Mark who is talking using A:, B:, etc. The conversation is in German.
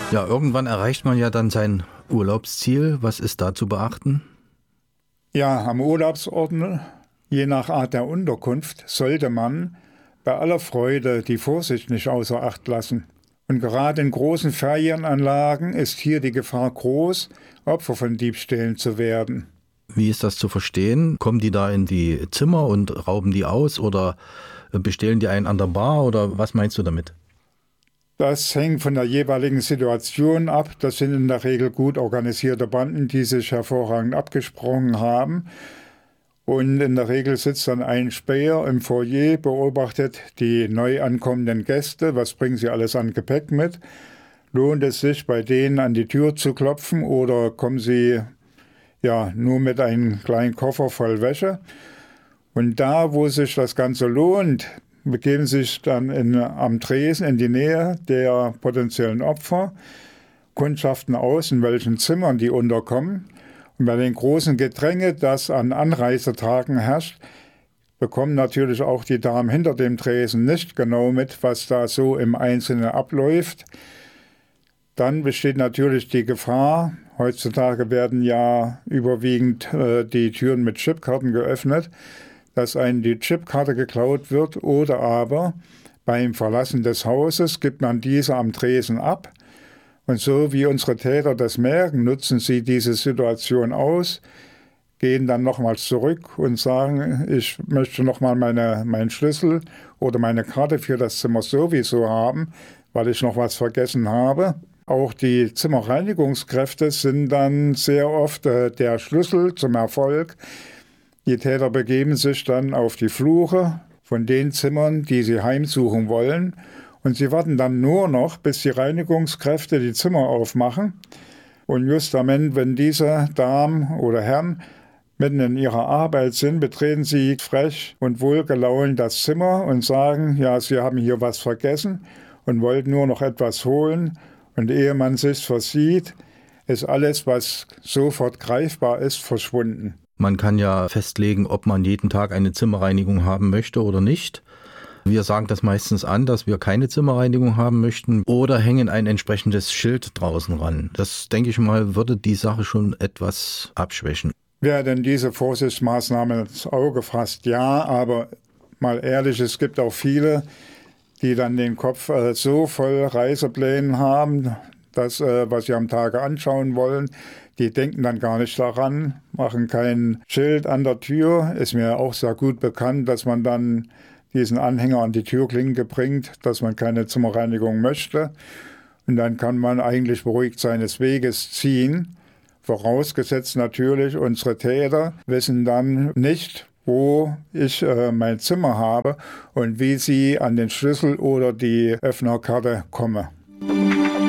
A: Ja, irgendwann erreicht man ja dann sein Urlaubsziel. Was ist da zu beachten?
B: Ja, am Urlaubsort, je nach Art der Unterkunft, sollte man bei aller Freude die Vorsicht nicht außer Acht lassen. Und gerade in großen Ferienanlagen ist hier die Gefahr groß, Opfer von Diebstählen zu werden.
A: Wie ist das zu verstehen? Kommen die da in die Zimmer und rauben die aus oder bestehlen die einen an der Bar oder was meinst du damit?
B: Das hängt von der jeweiligen Situation ab. Das sind in der Regel gut organisierte Banden, die sich hervorragend abgesprochen haben. Und in der Regel sitzt dann ein Späher im Foyer, beobachtet die neu ankommenden Gäste. Was bringen sie alles an Gepäck mit? Lohnt es sich, bei denen an die Tür zu klopfen oder kommen sie nur mit einem kleinen Koffer voll Wäsche? Und da, wo sich das Ganze lohnt, begeben sich dann am Tresen in die Nähe der potenziellen Opfer, kundschaften aus, in welchen Zimmern die unterkommen. Und bei den großen Gedränge, das an Anreisetagen herrscht, bekommen natürlich auch die Damen hinter dem Tresen nicht genau mit, was da so im Einzelnen abläuft. Dann besteht natürlich die Gefahr, heutzutage werden ja überwiegend die Türen mit Chipkarten geöffnet, dass einem die Chipkarte geklaut wird oder aber beim Verlassen des Hauses gibt man diese am Tresen ab. Und so wie unsere Täter das merken, nutzen sie diese Situation aus, gehen dann nochmals zurück und sagen, ich möchte nochmal meinen Schlüssel oder meine Karte für das Zimmer sowieso haben, weil ich noch was vergessen habe. Auch die Zimmerreinigungskräfte sind dann sehr oft der Schlüssel zum Erfolg. Die Täter begeben sich dann auf die Flure von den Zimmern, die sie heimsuchen wollen. Und sie warten dann nur noch, bis die Reinigungskräfte die Zimmer aufmachen. Und justament, wenn diese Damen oder Herren mitten in ihrer Arbeit sind, betreten sie frech und wohlgelaunt das Zimmer und sagen, ja, sie haben hier was vergessen und wollten nur noch etwas holen. Und ehe man sich versieht, ist alles, was sofort greifbar ist, verschwunden.
A: Man kann ja festlegen, ob man jeden Tag eine Zimmerreinigung haben möchte oder nicht. Wir sagen das meistens an, dass wir keine Zimmerreinigung haben möchten oder hängen ein entsprechendes Schild draußen ran. Das, denke ich mal, würde die Sache schon etwas abschwächen.
B: Wer denn diese Vorsichtsmaßnahmen ins Auge fasst, ja, aber mal ehrlich, es gibt auch viele, die dann den Kopf so voll Reiseplänen haben, das, was sie am Tage anschauen wollen. Die denken dann gar nicht daran, machen kein Schild an der Tür. Ist mir auch sehr gut bekannt, dass man dann diesen Anhänger an die Türklinke bringt, dass man keine Zimmerreinigung möchte. Und dann kann man eigentlich beruhigt seines Weges ziehen. Vorausgesetzt natürlich, unsere Täter wissen dann nicht, wo ich mein Zimmer habe und wie sie an den Schlüssel oder die Öffnerkarte komme.